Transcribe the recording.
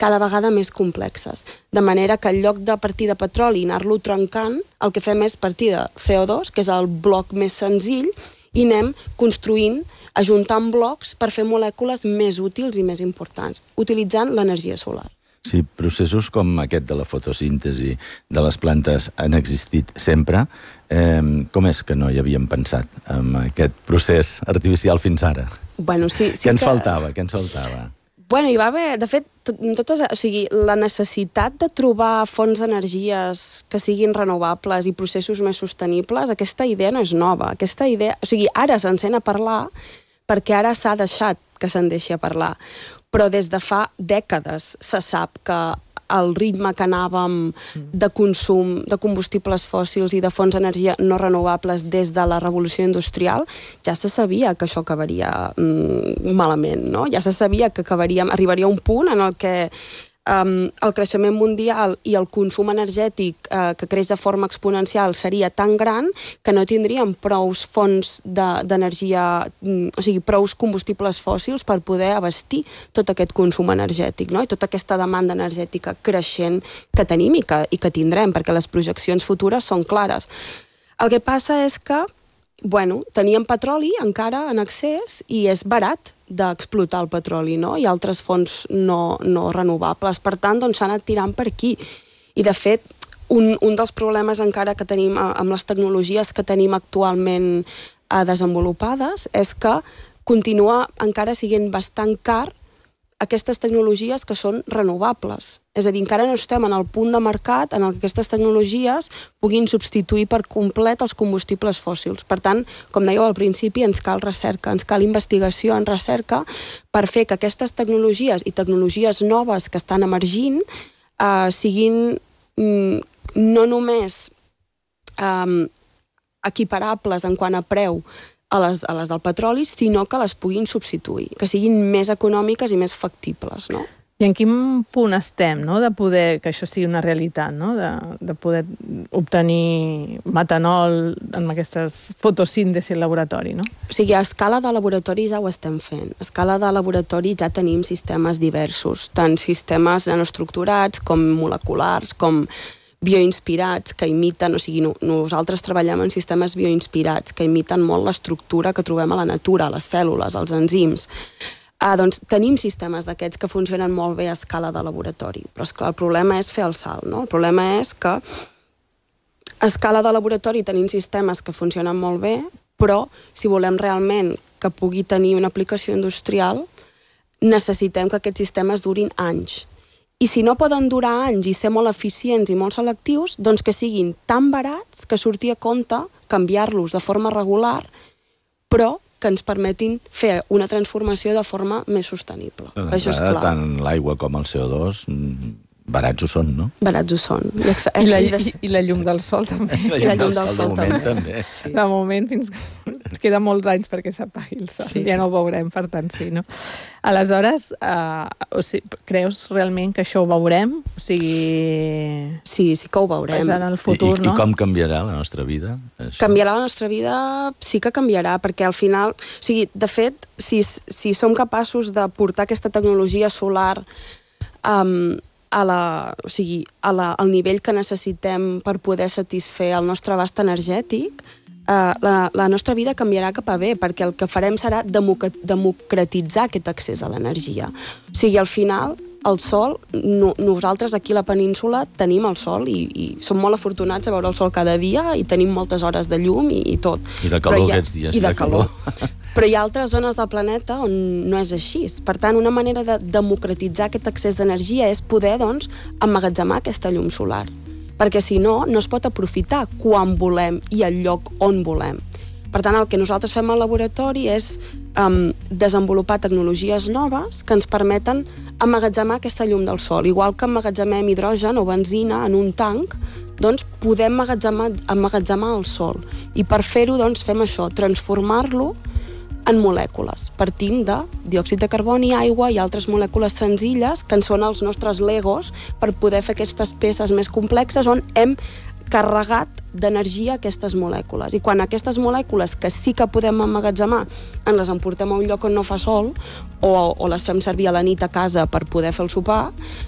cada vegada més complexes. De manera que en lloc de partir de petroli i anar-lo trencant, el que fem és partir de CO2, que és el bloc més senzill, i anem construint, ajuntant blocs per fer molècules més útils i més importants, utilitzant l'energia solar. Si processos com aquest de la fotosíntesi de les plantes han existit sempre, com és que no hi havíem pensat en aquest procés artificial fins ara? Bueno, sí Què ens faltava? Què ens faltava? Bueno, hi va haver, de fet, la necessitat de trobar fonts d'energies que siguin renovables i processos més sostenibles, aquesta idea no és nova. Aquesta idea, ara se'n sent a parlar perquè ara s'ha deixat que se'n deixi a parlar. Però des de fa dècades se sap que el ritme que anàvem de consum de combustibles fòssils i de fonts d'energia no renovables des de la revolució industrial, ja se sabia que això acabaria malament, no? Ja se sabia que arribaria a un punt en el que el creixement mundial i el consum energètic que creix de forma exponencial seria tan gran que no tindríem prous fonts d'energia, prous combustibles fòssils per poder abastir tot aquest consum energètic, no? I tota aquesta demanda energètica creixent que tenim i que tindrem, perquè les projeccions futures són clares. El que passa és que teníem petroli encara en excés i és barat d'explotar el petroli, no? I altres fonts no renovables. Per tant, s'ha anat tirant per aquí. I, de fet, un dels problemes encara que tenim amb les tecnologies que tenim actualment desenvolupades és que continua encara sent bastant car aquestes tecnologies que són renovables. És a dir, encara no estem en el punt de mercat en què aquestes tecnologies puguin substituir per complet els combustibles fòssils. Per tant, com dèieu al principi, ens cal recerca, ens cal investigació en recerca per fer que aquestes tecnologies i tecnologies noves que estan emergint siguin no només equiparables en quant a preu a les del petroli, sinó que les puguin substituir, que siguin més econòmiques i més factibles, no? I en quin punt estem, no?, de poder que això sigui una realitat, no?, de poder obtenir metanol en aquestes fotosíntesi al laboratori, no? A escala de laboratori ja ho estem fent. A escala de laboratori ja tenim sistemes diversos, tant sistemes nanoestructurats com moleculars, com bioinspirats que imiten, nosaltres treballem en sistemes bioinspirats que imiten molt l'estructura que trobem a la natura, a les cèl·lules, als enzims. Doncs tenim sistemes d'aquests que funcionen molt bé a escala de laboratori, però esclar, el problema és fer el salt, no? El problema és que a escala de laboratori tenim sistemes que funcionen molt bé, però si volem realment que pugui tenir una aplicació industrial, necessitem que aquests sistemes durin anys. I si no poden durar anys i ser molt eficients i molt selectius, doncs que siguin tan barats que surti a compte canviar-los de forma regular, però que ens permetin fer una transformació de forma més sostenible. Això és clar. Tant l'aigua com el CO2 barats ho són, no? Barats ho són. I la llum del sol també. I la llum del sol també. Sí. De moment, fins que queda molts anys perquè s'apagui el sol. Sí. Ja no ho veurem, per tant, sí, no? Aleshores, creus realment que això ho veurem? Sí, que ho veurem. És en el futur, no? I com canviarà la nostra vida? Això? Canviarà la nostra vida? Sí que canviarà, perquè al final... de fet, si som capaços de portar aquesta tecnologia solar al nivell que necessitem per poder satisfer el nostre abast energètic, la nostra vida canviarà cap a bé, perquè el que farem serà democratitzar aquest accés a l'energia. Al final, el sol, nosaltres aquí a la península tenim el sol i som molt afortunats a veure el sol cada dia i tenim moltes hores de llum i tot. I de calor aquests dies. I de calor. Però hi ha altres zones del planeta on no és així. Per tant, una manera de democratitzar aquest accés d'energia és poder, doncs, emmagatzemar aquesta llum solar. Perquè si no, no es pot aprofitar quan volem i al lloc on volem. Per tant, el que nosaltres fem al laboratori és desenvolupar tecnologies noves que ens permeten emmagatzemar aquesta llum del sol. Igual que emmagatzemem hidrogen o benzina en un tanc, doncs podem emmagatzemar el sol. I per fer-ho, doncs, fem això, transformar-lo en molècules. Partim de diòxid de carboni, aigua i altres molècules senzilles que en són els nostres legos per poder fer aquestes peces més complexes on hem carregat d'energia aquestes molècules. I quan aquestes molècules que sí que podem emmagatzemar ens les emportem a un lloc on no fa sol o les fem servir a la nit a casa per poder fer el sopar,